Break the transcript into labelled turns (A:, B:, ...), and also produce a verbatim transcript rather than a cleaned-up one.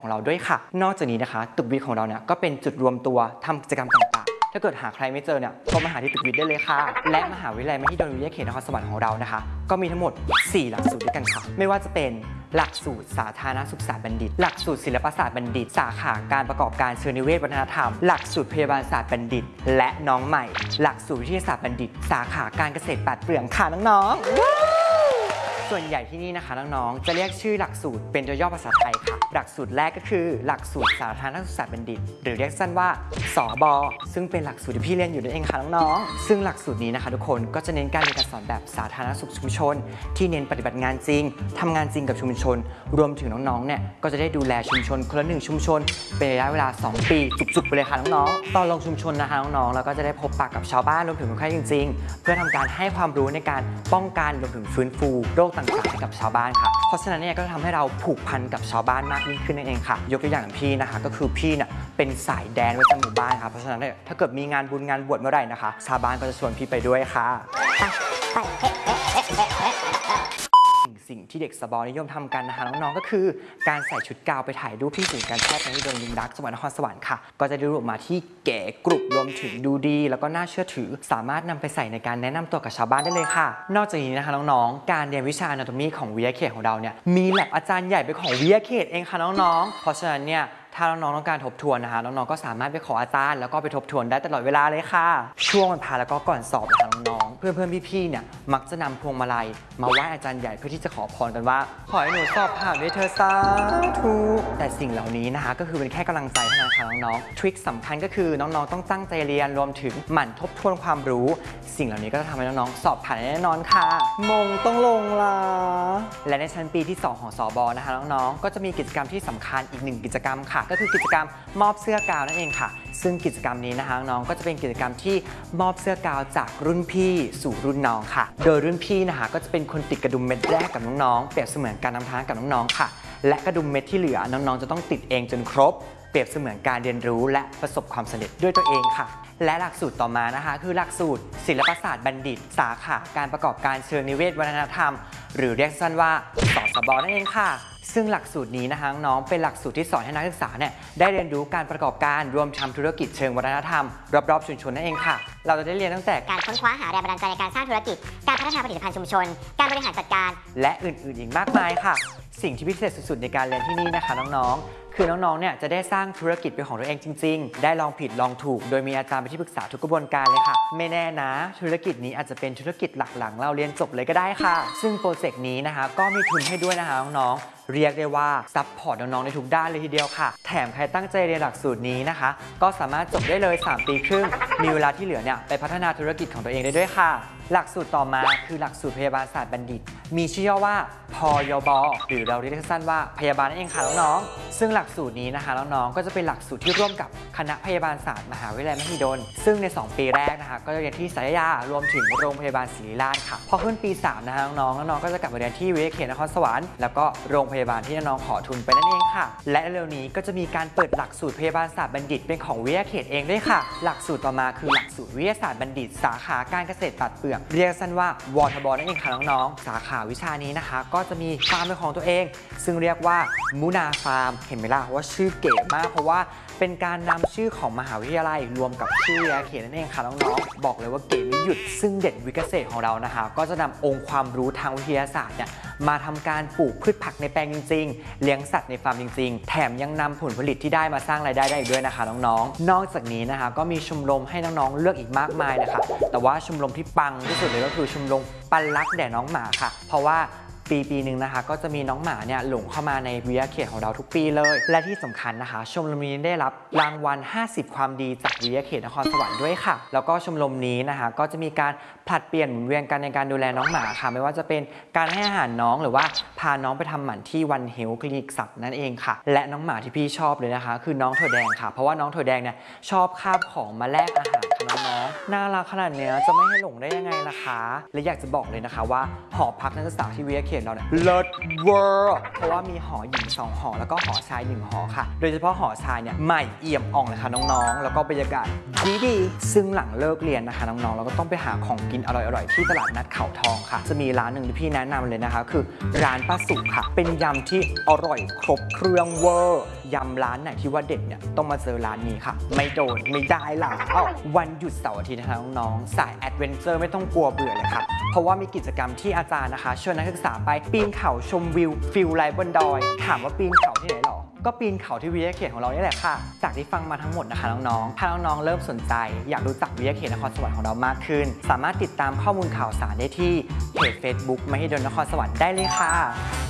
A: ของเราด้วยค่ะนอกจากนี้นะคะตึกวิทย์ของเราเนี่ยก็เป็นจุดรวมตัวทำกิจกรรมต่างๆถ้าเกิดหาใครไม่เจอเนี่ยก็มาหาที่ตึกวิทย์ได้เลยค่ะและมหาวิทยาลัยมหิดลวิทยาเขตนครสวรรค์ของเรานะคะก็มีทั้งหมดสี่หลักสูตรด้วยกันค่ะไม่ว่าจะเป็นหลักสูตรสาธารณสุขศาสตร์บัณฑิตหลักสูตรศิลปศาสตร์บัณฑิตสาขาการประกอบการเชิงนิเวศวัฒนธรรมหลักสูตรพยาบาลศาสตร์บัณฑิตและน้องใหม่หลักสูตรวิทยาศาสตร์บัณฑิตสาขาการเกษตรปราดเปรื่องค่ะน้องๆส่วนใหญ่ที่นี่นะคะน้องๆจะเรียกชื่อหลักสูตรเป็นตัวย่อภาษาไทยค่ะหลักสูตรแรกก็คือหลักสูตรสาธารณสุขศาสตร์บัณฑิตหรือเรียกสั้นว่าสบซึ่งเป็นหลักสูตรที่พี่เรียนอยู่นั่นเองค่ะน้องๆซึ่งหลักสูตรนี้นะคะทุกคนก็จะเน้นการเรียนการสอนแบบสาธารณสุขชุมชนที่เน้นปฏิบัติงานจริงทำงานจริงกับชุมชนรวมถึงน้องๆเนี่ยก็จะได้ดูแลชุมชนคนละหนึ่งชุมชนเป็นระยะเวลาสองปีจุกๆไปเลยค่ะน้องๆตอนลงชุมชนนะคะน้องๆแล้วก็จะได้พบปะกับชาวบ้านรวมถึงคนไข้จริงๆเพื่อทำการให้ความรู้ในการป้องกันรวมถึงฟื้นฟูโรคต่างๆให้กับชาวบ้านค่ะเพราะฉะนั้นเนี่ยก็ทำให้เราผูกพันกับชาวบ้านมากยิ่งขึ้นนั่นเองค่ะยกตัวอย่างพี่นะคะก็คือพี่เนี่ยเป็นสายแดนประจำหมู่บ้านค่ะเพราะฉะนั้นเนี่ยถ้าเกิดมีงานบุญงานบวชเมื่อไหร่นะคะชาวบ้านก็จะชวนพี่ไปด้วยค่ะสิ่งที่เด็กสบนิยมทำกันนะคะน้องๆก็คือการใส่ชุดกาวไปถ่ายรูปที่ศูนย์การแพทย์มหิดลลิงรักจังหวัดนครสวรรค์ค่ะก็จะได้รูปออกมาที่เก๋กรุบรวมถึงดูดีแล้วก็น่าเชื่อถือสามารถนำไปใส่ในการแนะนำตัวกับชาวบ้านได้เลยค่ะนอกจากนี้นะคะน้องๆการเรียนวิชา Anatomy ของวิทยาเขตของเราเนี่ยมีแลบอาจารย์ใหญ่เป็นของวิทยาเขตเองค่ะน้องๆเพราะฉะนั้นเนี่ยถ้าน้องๆต้องการทบทวนนะคะน้องๆก็สามารถไปขออาจารย์แล้วก็ไปทบทวนได้ตลอดเวลาเลยค่ะช่วงวันพาแล้วก็ก่อนสอบนะคะน้องๆเพื่อนๆพี่ๆเนี่ยมักจะนำพวงมาลัยมาไหว้อาจารย์ใหญ่เพื่อที่จะขอพรกันว่าขอให้หนูสอบผ่านด้วยเธอสาธุแต่สิ่งเหล่านี้นะคะก็คือเป็นแค่กำลังใจเท่านั้นค่ะน้องๆทริคสำคัญก็คือน้องๆต้องตั้งใจเรียนรวมถึงหมั่นทบทวนความรู้สิ่งเหล่านี้ก็จะทำให้น้องๆสอบผ่านแน่นอนค่ะมงต้องลงละและในชั้นปีที่สองของสบนะคะน้องๆก็จะมีกิจกรรมที่สำคัญอีกหนึ่งกิจกรรมค่ะก็คือกิจกรรมมอบเสื้อกาวนั่นเองค่ะซึ่งกิจกรรมนี้นะคะน้องก็จะเป็นกิจกรรมที่มอบเสื้อกาวจากรุ่นพี่สู่รุ่นน้องค่ะโดยรุ่นพี่นะคะก็จะเป็นคนติดกระดุมเม็ดแรกกับน้องๆเปรียบเสมือนการนำทางกับน้องๆค่ะและกระดุมเม็ดที่เหลือน้องๆจะต้องติดเองจนครบเปรียบเสมือนการเรียนรู้และประสบความสำเร็จด้วยตัวเองค่ะและหลักสูตรต่อมานะคะคือหลักสูตรศิลปศาสตร์บัณฑิตสาขาการประกอบการเชิงนิเวศวัฒนธรรมหรือเรียกสั้นว่าสสบนั่นเองค่ะซึ่งหลักสูตรนี้นะคะน้องเป็นหลักสูตรที่สอนให้นักศึกษาเนี่ยได้เรียนรู้การประกอบการรวมทำธุรกิจเชิงวัฒนธรรมรอบๆชุมชนนั่นเองค่ะเราจะได้เรียนตั้งแต่
B: การค้นคว้าหาแรงบันดาลใจในการสร้างธุรกิจการพัฒนาผลิตภัณฑ์ชุมชนการบริหารจัดการ
A: และอื่นๆอีกมากมายค่ะสิ่งที่พิเศษสุดๆในการเรียนที่นี่นะคะน้องๆคือน้องๆเนี่ยจะได้สร้างธุรกิจเป็นของตัวเองจริงๆได้ลองผิดลองถูกโดยมีอาจารย์เป็นที่ปรึกษาทุกกระบวนการเลยค่ะไม่แน่นะธุรกิจนี้อาจจะเป็นธุรกิจหลักหลังเราเรียนจบเลยก็ได้ค่ะซึ่งโปรเจกต์นี้นะคะก็มีทุนให้ด้วยนะคะน้องๆเรียกได้ว่าซัพพอร์ตน้องๆในทุกด้านเลยทีเดียวค่ะแถมใครตั้งใจเรียนหลักสูตรนี้นะคะก็สามารถจบได้เลยสามปีครึ่งมีเวลาที่เหลือเนี่ยไปพัฒนาธุรกิจของตัวเองได้ด้วยค่ะหลักสูตรต่อมาคือหลักสูตรพยาบาลศาสตร์บัณฑิตมีชื่อย่อว่าพยบหรือเราเรียกสั้นว่าพยาบาลนั่นเองค่ะน้องๆซึ่งหลักสูตรนี้นะคะน้องๆก็จะเป็นหลักสูตรที่ร่วมกับคณะพยาบาลศาสตร์มหาวิทยาลัยมหิดลซึ่งในสองปีแรกนะคะก็จะเรียนที่สายยารวมถึงโรงพยาบาลศิริราชค่ะพอขึ้นปีสามนะคะน้องๆน้องๆก็จะกลับมาเรียนที่วิทยาเขตนครสวรรค์แล้วก็โรงพยาบาลที่น้องๆขอทุนไปนั่นเองค่ะและเร็วนี้ก็จะมีการเปิดหลักสูตรพยาบาลศาสตร์บัณฑิตเป็นของวิทยาเขตเองด้วยค่ะหลักสูตรต่อมาคือหลักสูตรวิทยาศาสตร์บัณฑิตสาขาการเกษตรปราดเปรื่องเรียกสั้นว่าวทบนั่นเองค่ะน้องๆสาขาวิชานี้นะคะก็จะมีฟาร์มเป็นของตัวเองซึ่งเรียกว่ามุนาฟาร์มเห็นไหมล่ะว่าชื่อเก๋มากเพราะว่าเป็นการนำชื่อของมหาวิทยาลัยรวมกับชื่อวิทยาเขตนั่นเองค่ะน้องๆบอกเลยว่าเก๋ไม่หยุดซึ่งเด็ดวิทย์เกษตรของเรานะคะก็จะนำองค์ความรู้ทางวิทยาศาสตร์เนี่ยมาทำการปลูกพืชผักในแปลงจริงๆเลี้ยงสัตว์ในฟาร์มจริงๆแถมยังนำผลผลิตที่ได้มาสร้างรายได้ได้อีกด้วยนะคะน้องๆนอกจากนี้นะคะก็มีชมรมให้น้องๆเลือกอีกมากมายเลยค่ะแต่ว่าชมรมที่ปังที่สุดเลยก็คือชมรมปันรักแด่น้องหมาค่ะเพราะว่าปีปีหนึ่งนะคะก็จะมีน้องหมาเนี่ยหลงเข้ามาในวิทยาเขตของเราทุกปีเลยและที่สำคัญนะคะชมรมนี้ได้รับรางวัลห้าสิบความดีจากวิทยาเขตนครสวรรค์ด้วยค่ะแล้วก็ชมรมนี้นะคะก็จะมีการผลัดเปลี่ยนหมุนเวียนกันในการดูแลน้องหมาค่ะไม่ว่าจะเป็นการให้อาหารน้องหรือว่าพาน้องไปทำหมันที่วันเฮลคลินิกสัตว์นั่นเองค่ะและน้องหมาที่พี่ชอบเลยนะคะคือน้องถั่วแดงค่ะเพราะว่าน้องถั่วแดงเนี่ยชอบคาบของมาแลกอาหารค่ะน้องๆน่ารักขนาดนี้จะไม่ให้หลงได้ยังไงล่ะคะและอยากจะบอกเลยนะคะว่าหอพักนักศึกษาที่วิทยาเขตเราเนี่ยเลิศเวอร์เพราะว่ามีหอหญิงสองหอแล้วก็หอชายหนึ่งหอค่ะโดยเฉพาะหอชายเนี่ยใหม่เอี่ยมอ่องเลยค่ะน้องๆแล้วก็บรรยากาศดีดีซึ่งหลังเลิกเรียนนะคะน้องๆเราก็ต้องไปหาของกินอร่อยๆที่ตลาดนัดเขาทองค่ะจะมีร้านหนึ่งที่พี่แนะนำเลยนะคะคือร้านป้าสุค่ะเป็นยำที่อร่อยครบเครื่องเวอร์ยำร้านไหนที่ว่าเด็ดเนี่ยต้องมาเจอร้านนี้ค่ะไม่โดนไม่ได้หรอกอ้าววันหยุดเสาร์อาทิตย์นะคะน้องๆสายแอดเวนเจอร์ไม่ต้องกลัวเบื่อเลยค่ะเพราะว่ามีกิจกรรมที่อาจารย์นะคะชวนนักศึกษาไปปีนเขาชมวิวฟิลไลฟ์บนดอยถามว่าปีนเขาที่ไหนหรอก็ปีนเขาที่วิทยาเขตของเรานี่แหละค่ะจากที่ฟังมาทั้งหมดนะคะน้องๆถ้าน้องๆเริ่มสนใจอยากรู้จักวิทยาเขตนครสวรรค์ของเรามากขึ้นสามารถติดตามข้อมูลข่าวสารได้ที่เพจ Facebook มหิดลนครสวรรค์ได้เลยค่ะ